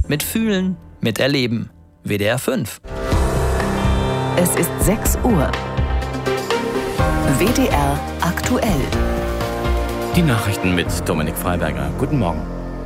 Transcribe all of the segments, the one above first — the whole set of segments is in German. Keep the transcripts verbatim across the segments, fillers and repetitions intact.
mit Fühlen, mit Erleben. W D R fünf. Es ist sechs Uhr. W D R aktuell. Die Nachrichten mit Dominik Freiberger. Guten Morgen.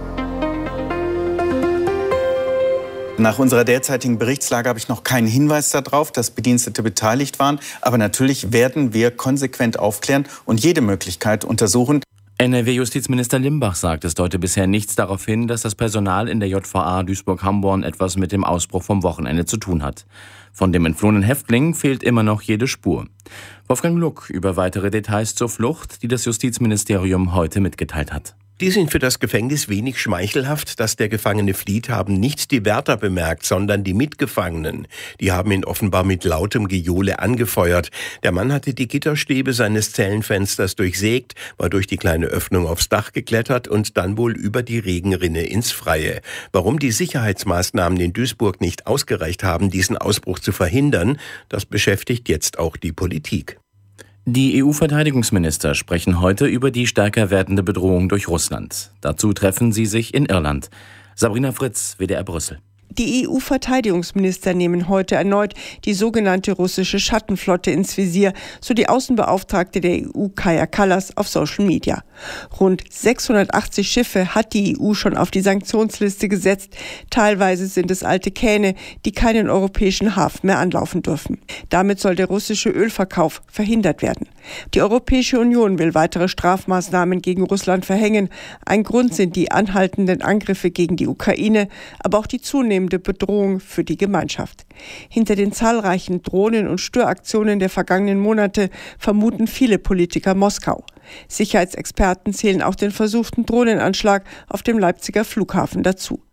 Nach unserer derzeitigen Berichtslage habe ich noch keinen Hinweis darauf, dass Bedienstete beteiligt waren. Aber natürlich werden wir konsequent aufklären und jede Möglichkeit untersuchen. N R W-Justizminister Limbach sagt, es deute bisher nichts darauf hin, dass das Personal in der J V A Duisburg-Hamborn etwas mit dem Ausbruch vom Wochenende zu tun hat. Von dem entflohenen Häftling fehlt immer noch jede Spur. Wolfgang Luck über weitere Details zur Flucht, die das Justizministerium heute mitgeteilt hat. Die sind für das Gefängnis wenig schmeichelhaft. Dass der Gefangene flieht, haben nicht die Wärter bemerkt, sondern die Mitgefangenen. Die haben ihn offenbar mit lautem Gejohle angefeuert. Der Mann hatte die Gitterstäbe seines Zellenfensters durchsägt, war durch die kleine Öffnung aufs Dach geklettert und dann wohl über die Regenrinne ins Freie. Warum die Sicherheitsmaßnahmen in Duisburg nicht ausgereicht haben, diesen Ausbruch zu verhindern, das beschäftigt jetzt auch die Politik. Die E U-Verteidigungsminister sprechen heute über die stärker werdende Bedrohung durch Russland. Dazu treffen sie sich in Irland. Sabrina Fritz, W D R Brüssel. Die E U-Verteidigungsminister nehmen heute erneut die sogenannte russische Schattenflotte ins Visier, so die Außenbeauftragte der E U Kaja Kallas auf Social Media. Rund sechshundertachtzig Schiffe hat die E U schon auf die Sanktionsliste gesetzt. Teilweise sind es alte Kähne, die keinen europäischen Hafen mehr anlaufen dürfen. Damit soll der russische Ölverkauf verhindert werden. Die Europäische Union will weitere Strafmaßnahmen gegen Russland verhängen. Ein Grund sind die anhaltenden Angriffe gegen die Ukraine, aber auch die zunehmende Bedrohung für die Gemeinschaft. Hinter den zahlreichen Drohnen- und Störaktionen der vergangenen Monate vermuten viele Politiker Moskau. Sicherheitsexperten zählen auch den versuchten Drohnenanschlag auf dem Leipziger Flughafen dazu.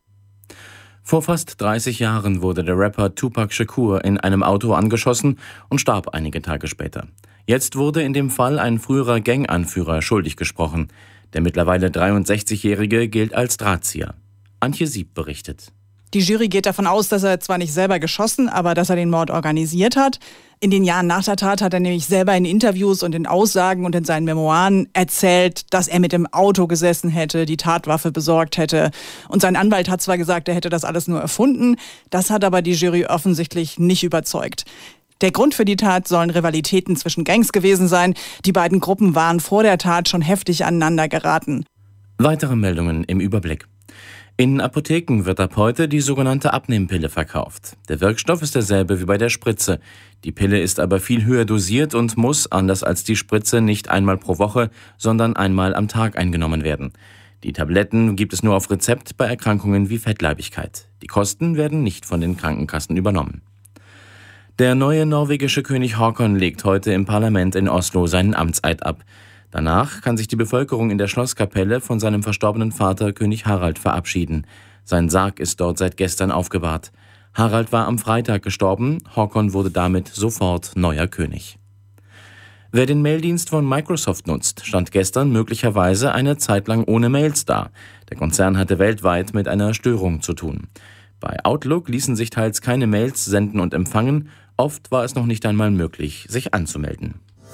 Vor fast dreißig Jahren wurde der Rapper Tupac Shakur in einem Auto angeschossen und starb einige Tage später. Jetzt wurde in dem Fall ein früherer Ganganführer schuldig gesprochen. Der mittlerweile dreiundsechzigjährige gilt als Drahtzieher. Antje Sieb berichtet. Die Jury geht davon aus, dass er zwar nicht selber geschossen, aber dass er den Mord organisiert hat. In den Jahren nach der Tat hat er nämlich selber in Interviews und in Aussagen und in seinen Memoiren erzählt, dass er mit dem Auto gesessen hätte, die Tatwaffe besorgt hätte. Und sein Anwalt hat zwar gesagt, er hätte das alles nur erfunden, das hat aber die Jury offensichtlich nicht überzeugt. Der Grund für die Tat sollen Rivalitäten zwischen Gangs gewesen sein. Die beiden Gruppen waren vor der Tat schon heftig aneinander geraten. Weitere Meldungen im Überblick. In Apotheken wird ab heute die sogenannte Abnehmpille verkauft. Der Wirkstoff ist derselbe wie bei der Spritze. Die Pille ist aber viel höher dosiert und muss, anders als die Spritze, nicht einmal pro Woche, sondern einmal am Tag eingenommen werden. Die Tabletten gibt es nur auf Rezept bei Erkrankungen wie Fettleibigkeit. Die Kosten werden nicht von den Krankenkassen übernommen. Der neue norwegische König Haakon legt heute im Parlament in Oslo seinen Amtseid ab. Danach kann sich die Bevölkerung in der Schlosskapelle von seinem verstorbenen Vater König Harald verabschieden. Sein Sarg ist dort seit gestern aufgebahrt. Harald war am Freitag gestorben, Haakon wurde damit sofort neuer König. Wer den Maildienst von Microsoft nutzt, stand gestern möglicherweise eine Zeit lang ohne Mails da. Der Konzern hatte weltweit mit einer Störung zu tun. Bei Outlook ließen sich teils keine Mails senden und empfangen, oft war es noch nicht einmal möglich, sich anzumelden.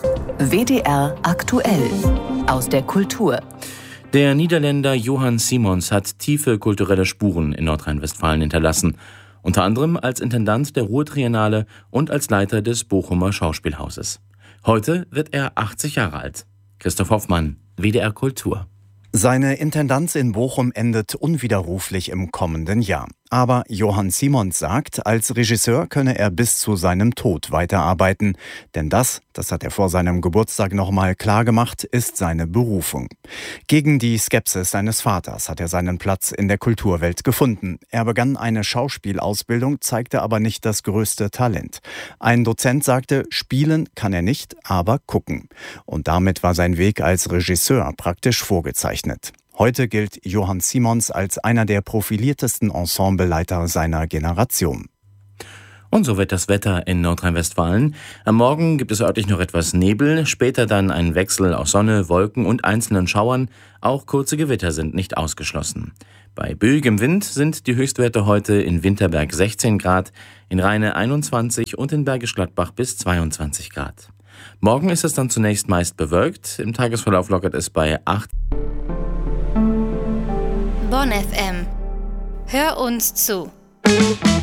W D R aktuell aus der Kultur. Der Niederländer Johan Simons hat tiefe kulturelle Spuren in Nordrhein-Westfalen hinterlassen. Unter anderem als Intendant der Ruhr-Triennale und als Leiter des Bochumer Schauspielhauses. Heute wird er achtzig Jahre alt. Christoph Hoffmann, W D R Kultur. Seine Intendanz in Bochum endet unwiderruflich im kommenden Jahr. Aber Johan Simons sagt, als Regisseur könne er bis zu seinem Tod weiterarbeiten. Denn das, das hat er vor seinem Geburtstag nochmal klar gemacht, ist seine Berufung. Gegen die Skepsis seines Vaters hat er seinen Platz in der Kulturwelt gefunden. Er begann eine Schauspielausbildung, zeigte aber nicht das größte Talent. Ein Dozent sagte, spielen kann er nicht, aber gucken. Und damit war sein Weg als Regisseur praktisch vorgezeichnet. Heute gilt Johan Simons als einer der profiliertesten Ensembleleiter seiner Generation. Und so wird das Wetter in Nordrhein-Westfalen. Am Morgen gibt es örtlich noch etwas Nebel, später dann ein Wechsel aus Sonne, Wolken und einzelnen Schauern. Auch kurze Gewitter sind nicht ausgeschlossen. Bei böigem Wind sind die Höchstwerte heute in Winterberg sechzehn Grad, in Rheine einundzwanzig und in Bergisch Gladbach bis zweiundzwanzig Grad. Morgen ist es dann zunächst meist bewölkt, im Tagesverlauf lockert es bei acht. Bonn F M. Hör uns zu.